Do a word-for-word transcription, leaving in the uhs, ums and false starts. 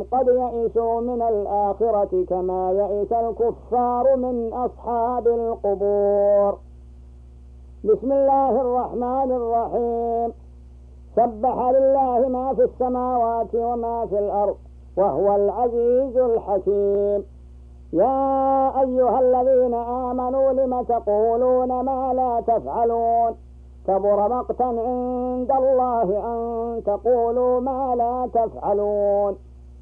أنهم قد يئسوا من الآخرة كما يئس الكفار من أصحاب القبور. بسم الله الرحمن الرحيم. سبح لله ما في السماوات وما في الأرض وهو العزيز الحكيم. يا أيها الذين آمنوا لم تقولون ما لا تفعلون كبر مقتا عند الله أن تقولوا ما لا تفعلون.